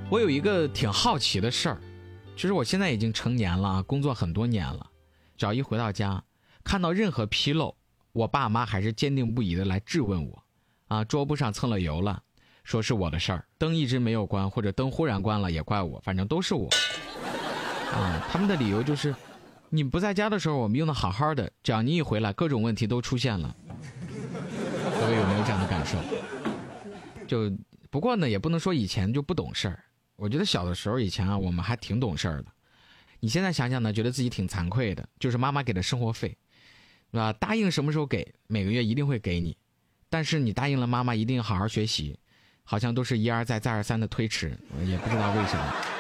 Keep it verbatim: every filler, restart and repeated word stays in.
我有一个挺好奇的事儿，其实我现在已经成年了，工作很多年了，只要一回到家，看到任何纰漏，我爸妈还是坚定不移的来质问我。啊，桌布上蹭了油了，说是我的事儿；灯一直没有关，或者灯忽然关了也怪我，反正都是我。啊，他们的理由就是，你不在家的时候我们用的好好的，只要你一回来，各种问题都出现了。各位有没有这样的感受？就不过呢，也不能说以前就不懂事儿。我觉得小的时候以前啊，我们还挺懂事儿的。你现在想想呢，觉得自己挺惭愧的，就是妈妈给的生活费，对吧？答应什么时候给，每个月一定会给你，但是你答应了妈妈一定好好学习，好像都是一而再再而三的推迟，也不知道为什么。